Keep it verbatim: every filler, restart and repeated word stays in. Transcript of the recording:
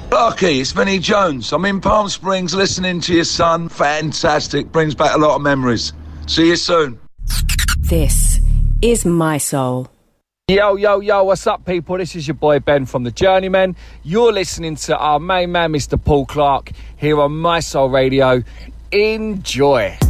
Clarky, it's Vinnie Jones. I'm in Palm Springs listening to your son. Fantastic. Brings back a lot of memories. See you soon. This is My Soul. Yo, yo, yo, what's up, people? This is your boy Ben from The Journeymen. You're listening to our main man, Mister Paul Clark, here on My Soul Radio. Enjoy.